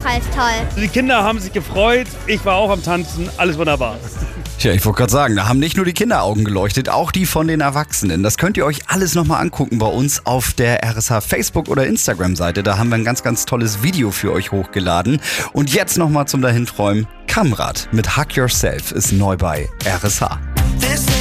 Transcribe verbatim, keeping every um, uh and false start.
ebenfalls toll. Die Kinder haben sich gefreut, ich war auch am Tanzen, alles wunderbar. Tja, ich wollte gerade sagen, da haben nicht nur die Kinderaugen geleuchtet, auch die von den Erwachsenen. Das könnt ihr euch alles nochmal angucken bei uns auf der R S H Facebook- oder Instagram-Seite. Da haben wir ein ganz, ganz tolles Video für euch hochgeladen. Und jetzt nochmal zum Dahinträumen. Kamrat mit Hug Yourself ist neu bei R S H.